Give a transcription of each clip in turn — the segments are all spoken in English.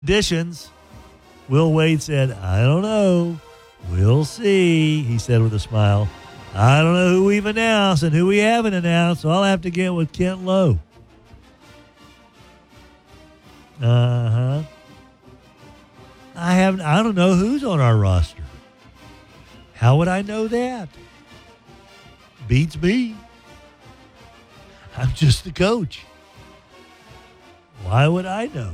Additions. Will Wade said, I don't know. We'll see, he said with a smile. I don't know who we've announced and who we haven't announced, so I'll have to get with Kent Lowe. Uh-huh. I don't know who's on our roster. How would I know that? Beats me. I'm just the coach. Why would I know?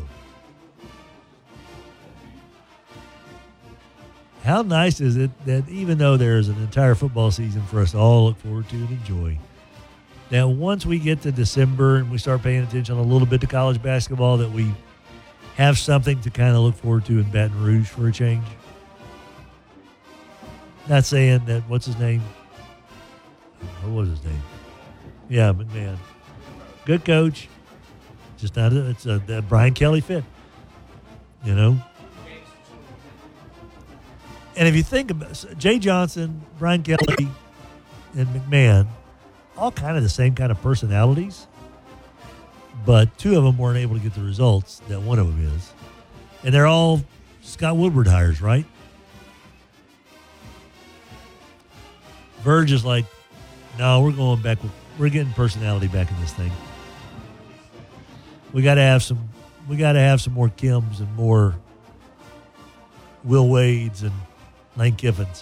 How nice is it that even though there's an entire football season for us to all look forward to and enjoy, that once we get to December and we start paying attention a little bit to college basketball, that we have something to kind of look forward to in Baton Rouge for a change? Not saying that, what's his name? What was his name? Yeah, McMahon. Good coach. Just not, it's a Brian Kelly fit, you know? And if you think about Jay Johnson, Brian Kelly, and McMahon, all kind of the same kind of personalities, but two of them weren't able to get the results that one of them is. And they're all Scott Woodward hires, right? Verge is like, no, we're going back. We're getting personality back in this thing. We got to have some more Kims and more Will Wades and Lane Kiffins.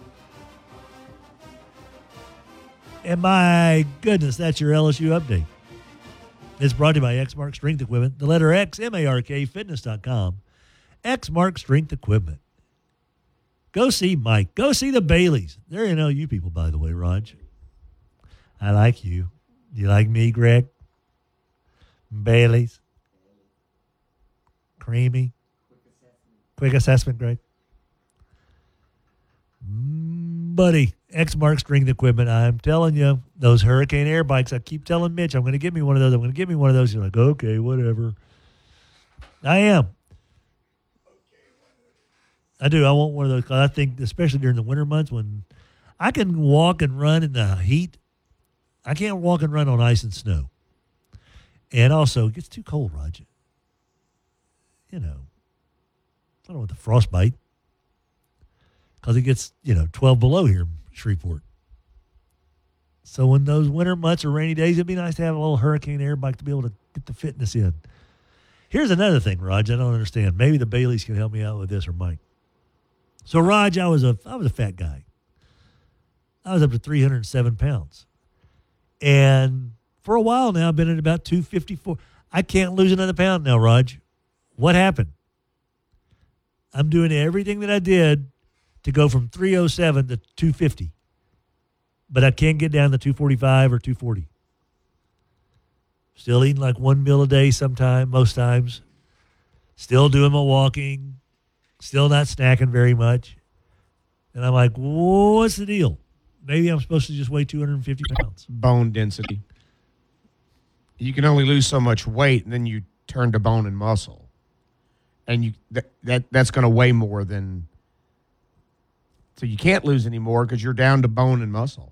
And my goodness, that's your LSU update. It's brought to you by Xmark Strength Equipment, the letter X, M-A-R-K, fitness.com. Xmark Strength Equipment. Go see Mike. Go see the Baileys. They're NLU people, by the way, Raj. I like you. Do you like me, Greg? Baileys. Creamy. Quick assessment, Greg. Buddy, Xmark Strength Equipment. I'm telling you, those Hurricane Air bikes, I keep telling Mitch, I'm going to get me one of those. I'm going to get me one of those. You're like, okay, whatever. I am. I do. I want one of those. 'Cause I think, especially during the winter months when I can walk and run in the heat, I can't walk and run on ice and snow. And also, it gets too cold, Roger. You know, I don't want the frostbite. Because it gets, 12 below here in Shreveport. So when those winter months or rainy days, it'd be nice to have a little Hurricane Air bike to be able to get the fitness in. Here's another thing, Raj, I don't understand. Maybe the Baileys can help me out with this, or Mike. So, Raj, I was a fat guy. I was up to 307 pounds. And for a while now, I've been at about 254. I can't lose another pound now, Raj. What happened? I'm doing everything that I did to go from 307 to 250. But I can't get down to 245 or 240. Still eating like one meal a day most times. Still doing my walking. Still not snacking very much. And I'm like, what's the deal? Maybe I'm supposed to just weigh 250 pounds. Bone density. You can only lose so much weight, and then you turn to bone and muscle. And that's going to weigh more than... So you can't lose any more because you're down to bone and muscle.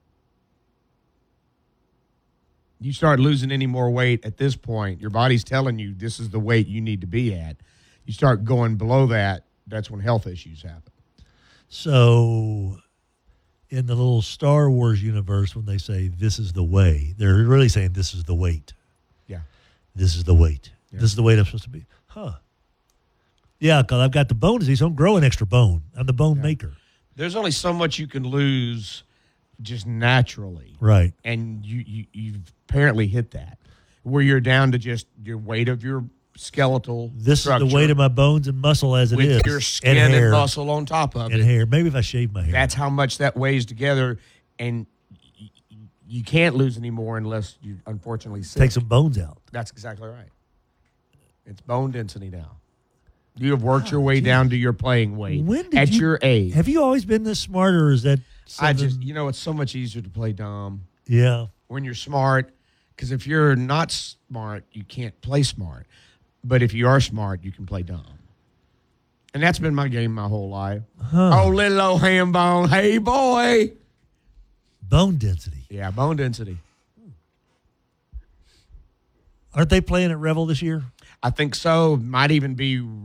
You start losing any more weight at this point, your body's telling you this is the weight you need to be at. You start going below that, that's when health issues happen. So in the little Star Wars universe, when they say this is the way, they're really saying this is the weight. Yeah. This is the weight. Yeah. This is the weight I'm supposed to be. Huh. Yeah, because I've got the bone disease, so I'm growing extra bone. I'm the bone maker. There's only so much you can lose just naturally. Right. And you've apparently hit that, where you're down to just your weight of your skeletal This structure is the weight of my bones and muscle as it is. with your skin and muscle on top of and it. hair. Maybe if I shave my hair. That's how much that weighs together, and you can't lose any more unless you unfortunately sick. Take some bones out. That's exactly right. It's bone density now. You have worked your way down to your playing weight at your age. Have you always been this smart, or is that something? It's so much easier to play dumb. Yeah. When you're smart, because if you're not smart, you can't play smart. But if you are smart, you can play dumb. And that's been my game my whole life. Huh. Oh, little old ham bone. Hey, boy. Bone density. Yeah, bone density. Aren't they playing at Revel this year? I think so. Might even be